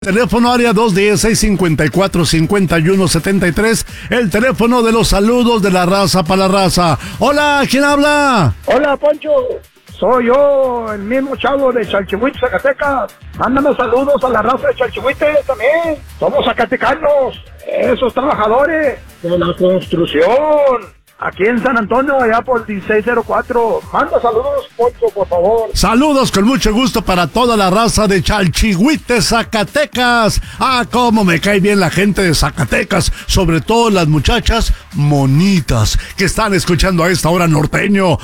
Teléfono área 210-654-5173. El teléfono de los saludos de la raza para la raza. Hola, ¿quién habla? Hola, Poncho. Soy yo, el mismo chavo de Chalchihuite, Zacatecas. Mándame saludos a la raza de Chalchihuite también. Somos zacatecanos, esos trabajadores de la construcción. Aquí en San Antonio, allá por 1604. Manda saludos, Poncho, por favor. Saludos con mucho gusto para toda la raza de Chalchihuite, Zacatecas. Ah, cómo me cae bien la gente de Zacatecas, sobre todo las muchachas monitas que están escuchando a esta hora norteño.